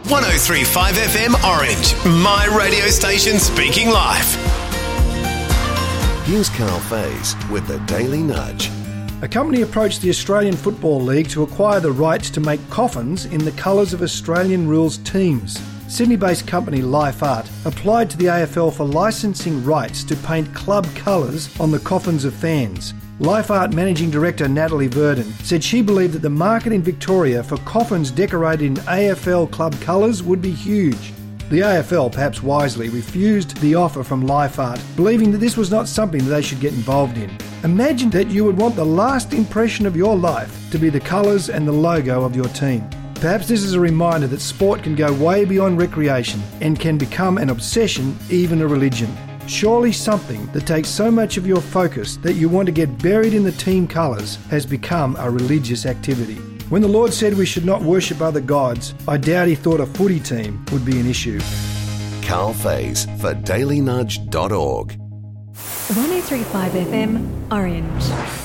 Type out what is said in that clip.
103.5 FM Orange, my radio station speaking live. Here's Carl Faze with the Daily Nudge. A company approached the Australian Football League to acquire the rights to make coffins in the colours of Australian rules teams. Sydney-based company Life Art applied to the AFL for licensing rights to paint club colours on the coffins of fans. Life Art Managing Director Natalie Verdon said she believed that the market in Victoria for coffins decorated in AFL club colours would be huge. The AFL, perhaps wisely, refused the offer from Life Art, believing that this was not something that they should get involved in. Imagine that you would want the last impression of your life to be the colours and the logo of your team. Perhaps this is a reminder that sport can go way beyond recreation and can become an obsession, even a religion. Surely something that takes so much of your focus that you want to get buried in the team colours has become a religious activity. When the Lord said we should not worship other gods, I doubt he thought a footy team would be an issue. Carl Faze for dailynudge.org. 103.5 FM Orange.